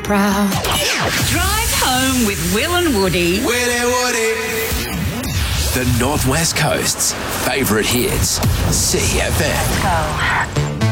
proud. Drive home with Will and Woody. The Northwest Coast's favourite hits, CFM. Go.